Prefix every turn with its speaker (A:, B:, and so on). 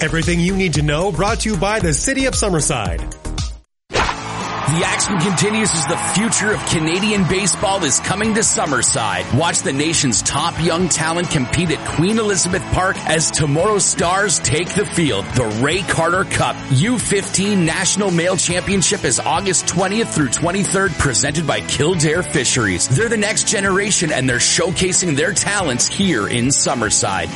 A: Everything you need to know brought to you by the City of Summerside.
B: The action continues as the future of Canadian baseball is coming to Summerside. Watch the nation's top young talent compete at Queen Elizabeth Park as tomorrow's stars take the field. The Ray Carter Cup U15 National Male Championship is August 20th through 23rd, presented by Kildare Fisheries. They're the next generation and they're showcasing their talents here in Summerside.